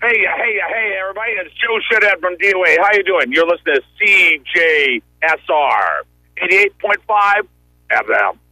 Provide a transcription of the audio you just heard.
Hey, everybody! It's Joe Shedhead from DOA. How you doing? You're listening to CJSR 88.5 FM.